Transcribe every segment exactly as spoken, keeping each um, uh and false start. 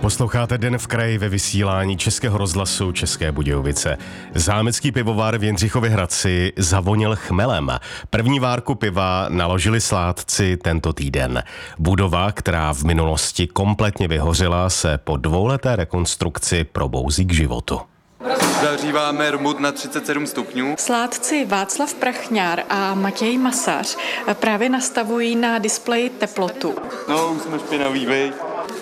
Posloucháte Den v kraji ve vysílání Českého rozhlasu České Budějovice. Zámecký pivovar v Jindřichově Hradci zavonil chmelem. První várku piva naložili sládci tento týden. Budova, která v minulosti kompletně vyhořela, se po dvouleté rekonstrukci probouzí k životu. Zahříváme rmut na třicet sedm stupňů. Sládci Václav Prachňár a Matěj Masař právě nastavují na displeji teplotu. No, už jsme špinaví, vej.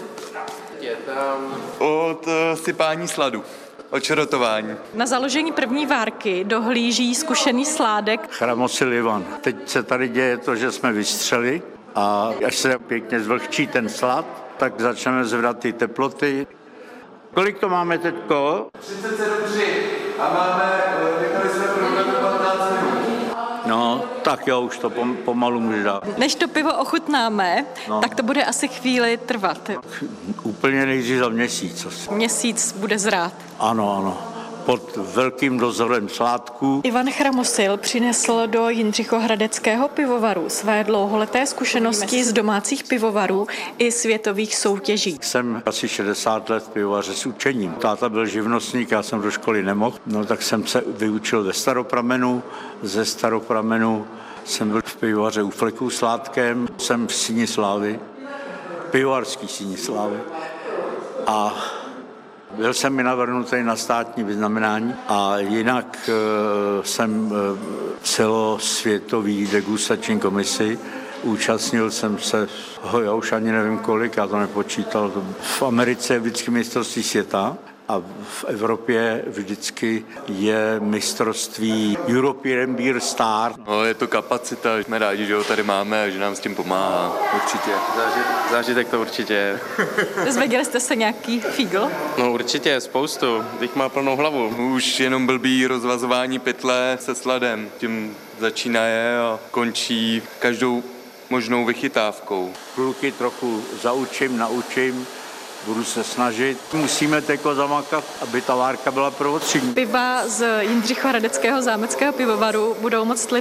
Od uh, sypání sladu, od čerotování. Na založení první várky dohlíží zkušený sládek Chramosil Ivan. Teď se tady děje to, že jsme vystřeli a až se pěkně zvlhčí ten slad, tak začneme zvedat ty teploty. Kolik to máme teďko? třicet sedm tři a máme, nechali jsme pro patnáct minut. No, tak jo, už to pom- pomalu může dát. Než to pivo ochutnáme, No. tak to bude asi chvíli trvat. Úplně nejdřív za měsíc asi. Měsíc bude zrát. Ano, ano. Pod velkým dozorem sládků. Ivan Chramosil přinesl do Jindřichohradeckého pivovaru své dlouholeté zkušenosti z domácích pivovarů i světových soutěží. Jsem asi šedesát let v pivovaře s učením. Táta byl živnostník, já jsem do školy nemohl, no tak jsem se vyučil ve Staropramenu. Ze Staropramenu jsem byl v pivovaře u Fleků Sládkem, jsem v Síni slávy, pivovarský Síni slávy. A byl jsem mi navrhnutý na státní vyznamenání a jinak e, jsem e, celosvětový degustační komisi. Účastnil jsem se, ho, já už ani nevím kolik, já to nepočítal. V Americe je vždycky mistrovství světa a v Evropě vždycky je mistrovství European Beer Star. No, je to kapacita, jsme rádi, že ho tady máme a že nám s tím pomáhá, určitě. Zážitek, zážitek to určitě je. Zvěděli jste se nějaký fígl? No určitě, spoustu. Teď má plnou hlavu. Už jenom blbý rozvazování pytle se sladem. Tím začíná je a končí každou možnou vychytávkou. Kluky trochu zaučím, naučím, budu se snažit. Musíme teko zamakat, aby ta várka byla prvotřídní. Piva z Jindřichohradeckého zámeckého pivovaru budou moct